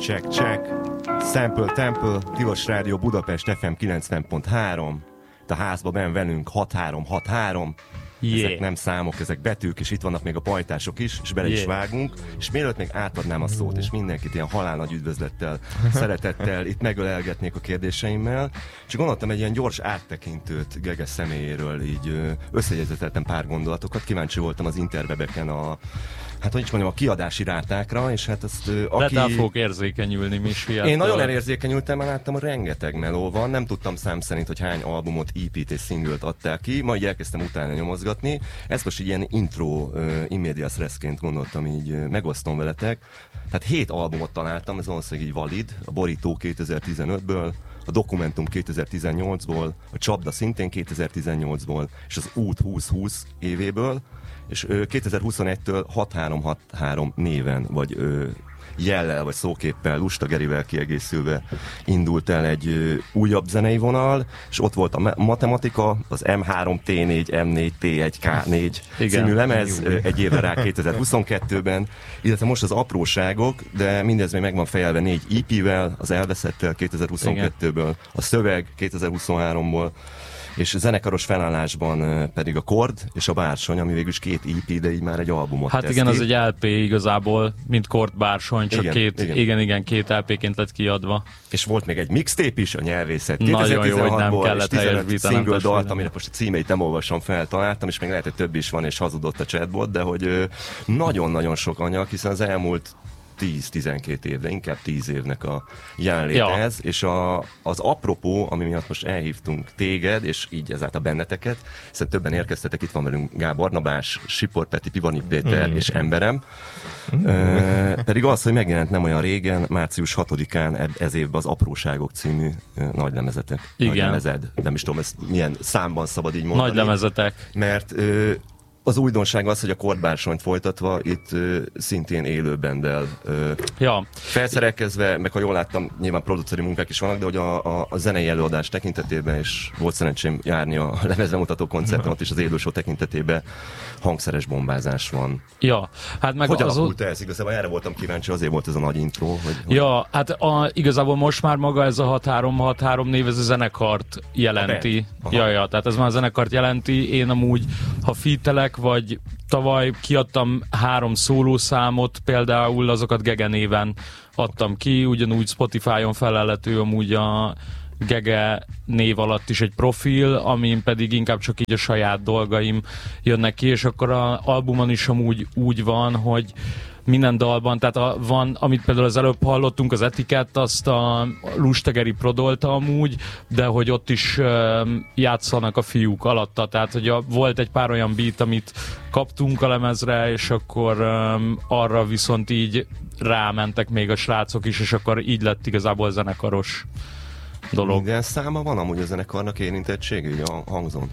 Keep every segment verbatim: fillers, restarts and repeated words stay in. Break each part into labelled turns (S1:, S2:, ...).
S1: Check, check. Sample Temple, Tilos Rádió Budapest ef em kilencven pont három. A házba benn velünk hat három hat három. Yeah. Ezek nem számok, ezek betűk, és itt vannak még a pajtások is, és bele yeah. is vágunk. És mielőtt még átadnám a szót, és mindenkit ilyen halálnagy üdvözlettel, szeretettel itt megölelgetnék a kérdéseimmel, és gondoltam egy ilyen gyors áttekintőt Gege személyéről, így összegyeztetettem pár gondolatokat, kíváncsi voltam az interwebeken a hát hogy is mondjam, a kiadási rátákra, és hát azt... Aki...
S2: De fogok érzékenyülni, Misi.
S1: Én nagyon elérzékenyültem, mert láttam, hogy rengeteg meló van, nem tudtam szám szerint, hogy hány albumot, é pét és singlet adták ki, majd elkezdtem utána nyomozgatni. Ezt most így ilyen intro, uh, immedias reszként gondoltam, így uh, megosztom veletek. Tehát hét albumot találtam, ez valószínűleg így valid, a Borító kétezer-tizenötből, a Dokumentum kétezer-tizennyolcból, a Csapda szintén kétezer-tizennyolcból, és az Út húsz húsz évéből, és ö, kétezer-huszonegytől hat három hat három néven, vagy ö, jellel, vagy szóképpel, Lusta Gerivel kiegészülve indult el egy ö, újabb zenei vonal, és ott volt a me- matematika, az em három té négy em négy té egy ká négy című lemez, ö, egy évre rá kétezer-huszonkettőben, illetve most az apróságok, de mindez még meg van fejelve négy é pével, az Elveszettel kétezer-huszonkettőből, a Szöveg kétezer-huszonháromból, és zenekaros felállásban pedig a Kord és a Bársony, ami végül is két é pé, de így már egy albumot
S2: Hát igen,
S1: ki.
S2: az egy el pé igazából, mint Kord, Bársony, csak
S1: igen,
S2: két, igen. igen, igen, két el péként lett kiadva.
S1: És volt még egy mixtape is, a Nyelvészet
S2: Nagyon jó, hogy nem kellett helyesbítenem.
S1: Single dalt, amire most a címeit nem olvasom fel, találtam, és még lehet, hogy több is van, és hazudott a chatbot, de hogy nagyon-nagyon sok anyag, hiszen az elmúlt tíz-tizenkét év, de inkább tíz évnek a jelenléte ja. ez, és a, az apropó, ami miatt most elhívtunk téged, és így ezáltal benneteket, hiszen többen érkeztetek, itt van velünk Gábor Nabás, Sipor Peti, Pivani Péter mm. és emberem, mm. e, pedig az, hogy megjelent nem olyan régen, március hatodikán ez évben az Apróságok című e, nagy lemezetek.
S2: Igen.
S1: Nagy lemezed, nem is tudom, ezt milyen számban szabad így mondani.
S2: Nagy lemezetek.
S1: Mert e, az újdonság az, hogy a Kord Bársonyt folytatva itt ö, szintén élő bandel ö,
S2: ja.
S1: felszerelkezve, meg ha jól láttam, nyilván produceri munkák is vannak, de hogy a, a, a zenei előadás tekintetében is volt szerencsém járni a lemezbemutató koncerten, ott is az élőshow tekintetében hangszeres bombázás van.
S2: Ja, hát meg
S1: hogy
S2: az
S1: alakult ez? Igazából erre voltam kíváncsi, azért volt ez a nagy intro. Hogy, hogy...
S2: Ja, hát a, igazából most már maga ez a hat három hat három név, ez a zenekart jelenti. Ja, ja, tehát ez már a zenekart jelenti. Én amúgy, ha featelek, vagy tavaly kiadtam három szólószámot, például azokat Gege néven adtam ki, ugyanúgy Spotify-on felelhető amúgy a Gege név alatt is egy profil, amin pedig inkább csak így a saját dolgaim jönnek ki, és akkor az albumon is amúgy úgy van, hogy minden dalban, tehát a, van, amit például az előbb hallottunk, az Etikett, azt a Lustageri prodolta amúgy, de hogy ott is uh, játszanak a fiúk alatta, tehát hogy a, volt egy pár olyan beat, amit kaptunk a lemezre, és akkor um, arra viszont így rámentek még a srácok is, és akkor így lett igazából zenekaros dolog.
S1: Minden száma van amúgy a zenekarnak érintettség, így a hangzón?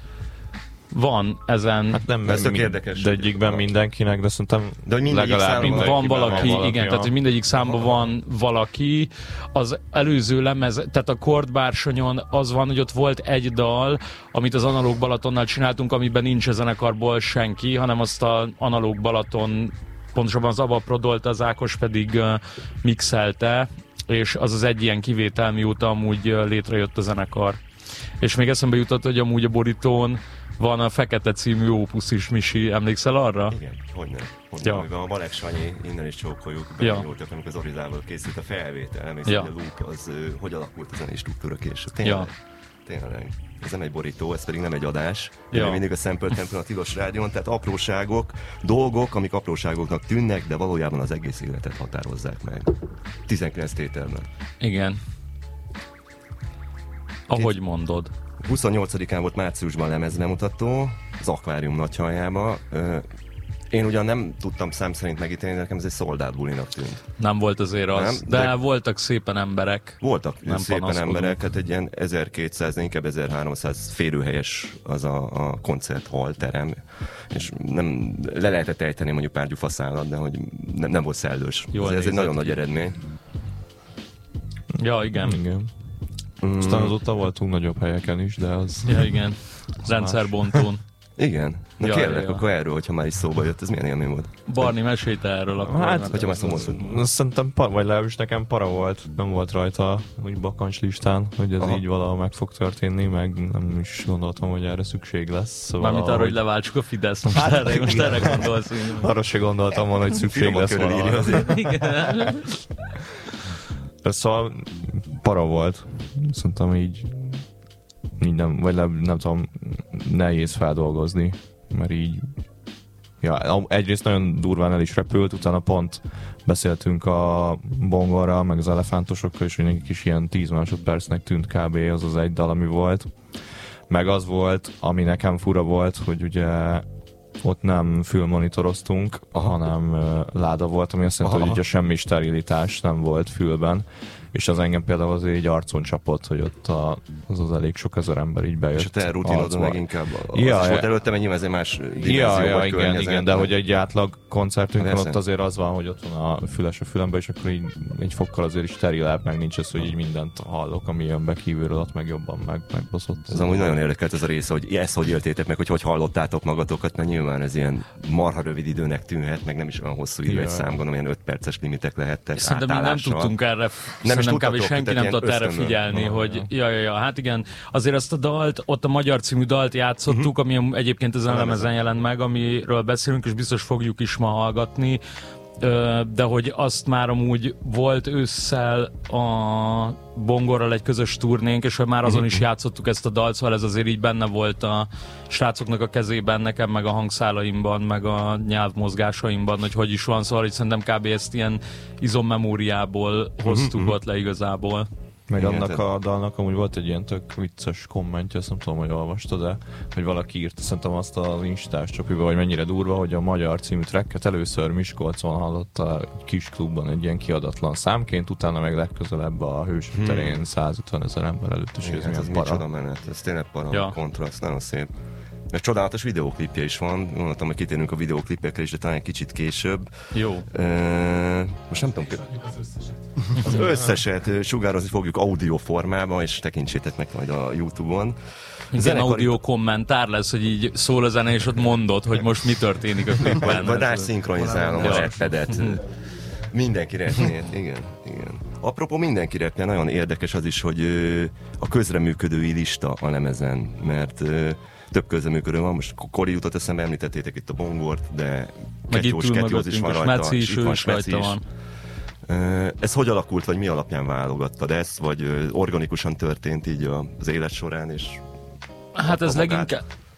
S2: Van ezen.
S3: Hát nem
S1: ez tök érdekes.
S3: De egyikben mindenkinek, de szerintem
S1: de
S3: legalább
S2: mind, van valaki,
S3: van valaki,
S2: igen,
S3: ja.
S2: tehát hogy mindegyik számban van valaki. Az előző lemez, tehát a Kord Bársonyon az van, hogy ott volt egy dal, amit az Analóg Balatonnal csináltunk, amiben nincs a zenekarból senki, hanem azt az Analóg Balaton, pontosabban az Abba prodolta, az Ákos pedig uh, mixelte, és az az egy ilyen kivétel, mióta amúgy uh, létrejött a zenekar. És még eszembe jutott, hogy amúgy a borítón van a Fekete című ópusz is, Misi, emlékszel arra?
S1: Igen, hogyne.
S2: Ja.
S1: Amiben a Balek Sanyi, innen is csókoljuk, benyúltak, ja. amikor az Orizával készült a felvétel, emlékszel, ja. hogy a loop az, hogy alakult a zenei struktúra később. Tényleg, ja. tényleg. Ez nem egy borító, ez pedig nem egy adás. Ja. Mindig a Sample Temple a Tilos Rádión, tehát apróságok, dolgok, amik apróságoknak tűnnek, de valójában az egész életet határozzák meg. tizenkilenc tételben.
S2: Igen. Ahogy mondod.
S1: huszonnyolcadikán volt márciusban lemezbemutató, az Akvárium Nagyhaljába. Én ugyan nem tudtam szám szerint megítélni, de nekem ez egy szoldált bulinak tűnt.
S2: Nem volt azért az, nem, de, de voltak szépen emberek.
S1: Voltak
S2: nem
S1: szépen emberek, hát egy ilyen ezerkétszáz, de inkább ezerháromszáz férőhelyes az a, a koncerthal terem, és nem le lehetett ejteni mondjuk pár gyufaszállat, de hogy nem, nem volt szellős. Ez, ez egy nagyon nagy eredmény.
S2: Ja, igen.
S3: igen. Mm. Aztán azóta voltunk nagyobb helyeken is, de az...
S2: Ja, igen. Rendszerbontón.
S1: Igen. Na
S2: Ja,
S1: kérlek,
S2: ja.
S1: akkor erről, hogyha már is szóba jött, ez milyen élmény volt?
S2: Barni, mesélj te erről akkor.
S3: Hát,
S1: Hogyha már szóba jött.
S3: Szerintem, pa- vagy legalábbis nekem para volt, nem volt rajta úgy bakancs listán, hogy ez
S1: Aha.
S3: így valahol meg fog történni, meg nem is gondoltam, hogy erre szükség lesz. Szóval
S2: Mármint arra, hogy
S3: valahogy-
S2: leváltsuk a Fidesz, most hát, erre, most erre gondolsz. Így.
S3: Arra se gondoltam volna, hogy szükség
S1: Finoman
S3: lesz
S1: körülírja
S3: valahogy.
S1: azért.
S2: Igen.
S3: Szóval para volt. Szerintem így, így nem, vagy nem, nem tudom, nehéz feldolgozni, mert így ja, egyrészt nagyon durván el is repült, utána pont beszéltünk a Bongorral, meg az elefántosokkal, és hogy nekik is ilyen tíz másodpercnek tűnt kb. Az az egy dal, ami volt. Meg az volt, ami nekem fura volt, hogy ugye ott nem fülmonitoroztunk, hanem uh, láda volt, ami azt jelenti, hogy ugye semmi sterilitás nem volt fülben, és az engem például azért így arcon csapott, hogy ott a, az az elég sok ezer ember így bejött.
S1: És a te rutinodon meg inkább az
S3: Ja,
S1: is volt
S3: ja.
S1: előtte, mert nyilván ez egy más dimenzió
S3: Ja, ja,
S1: vagy
S3: igen,
S1: környezet.
S3: igen, de hogy egy átlag koncertünkön
S1: Persze.
S3: ott azért az van, hogy ott van a füles a fülemben, és akkor így egy fokkal azért is sterilebb, meg nincs ez, hogy így mindent hallok, ami jön be kívülről, ott meg jobban meg, megbaszott.
S1: Ez amúgy nagyon érdekelt ez a része, hogy ezt hogy éltétek meg, hogy hogy hallottátok magatokat, mert nyilván ez ilyen marha rövid időnek tűnhet, meg nem is olyan hosszú idő
S3: Ja.
S1: egy szám, gondolom, ilyen öt perces limitek lehettek.
S2: Szerintem mi nem
S1: átállással.
S2: tudtunk erre,
S1: Nem is
S2: szerintem kb.
S1: tudtatok,
S2: senki
S1: tehát
S2: nem
S1: ilyen
S2: tudott erre
S1: ösztönből.
S2: figyelni,
S1: Aha,
S2: hogy
S1: ja.
S2: ja, ja, ja, hát igen, azért azt a dalt, ott a Magyar című dalt játszottuk, uh-huh. ami egyébként ezen a lemezen jelent meg, amiről beszélünk, és biztos fogjuk is ma hallgatni, Ö, de hogy azt már amúgy volt ősszel a Bongorral egy közös turnénk, és hogy már azon is játszottuk ezt a dalt, szóval ez azért így benne volt a srácoknak a kezében, nekem meg a hangszálaimban, meg a nyelvmozgásaimban, hogy hogy is van, szóval hogy szerintem kb. Ezt ilyen izommemóriából hoztuk ott le igazából.
S3: Meg
S1: Igen,
S3: annak
S1: tehát-
S3: a dalnak amúgy volt egy ilyen tök vicces kommentje, azt nem tudom, hogy olvastad, de hogy valaki írt, szerintem azt az instás csopiba, hogy mennyire durva, hogy a Magyar című tracket először Miskolcon hallotta egy kis klubban egy ilyen kiadatlan számként, utána meg legközelebb a Hősök terén százötven ezer ember előtt, és
S1: Igen,
S3: ez
S1: hát ez
S3: milyen
S1: micsoda
S3: para.
S1: menet, ez tényleg para,
S2: Ja.
S1: ja. kontraszt, nagyon szép. Mert csodálatos videóklipje is van, gondoltam, hogy kitérünk a videóklipekre is, de talán egy kicsit később.
S2: Jó.
S1: Uh, most nem tudom, az összeset ö, sugározni fogjuk audio formában, és tekintsétek meg majd a YouTube-on.
S2: Ilyen
S1: Zenekari-
S2: audio kommentár lesz, hogy így szól a zene, és ott mondod, hogy most mi történik a
S1: Vagy,
S2: klipben.
S1: vagy rászinkronizálom a
S2: Ja.
S1: rappedet. Mindenki repnél, igen, igen. Apropó mindenki repnél, nagyon érdekes az is, hogy ö, a közreműködői lista a lemezen, mert ö, több közreműködő van, most Kori jutott eszembe, említettétek itt a Bongort, de
S2: Meg itt
S1: Ketyós,
S2: ül
S1: Ketyós is
S2: mögöttünk,
S1: van
S2: és
S1: rajta,
S2: Meci is,
S1: itt
S2: ő
S1: van
S2: is
S1: Smeci
S2: rajta
S1: is.
S2: van.
S1: Ö, Ez hogy alakult, vagy mi alapján válogattad ezt, vagy ö, organikusan történt így a- az élet során, és
S2: Hát ez
S1: magát?
S2: leginkább,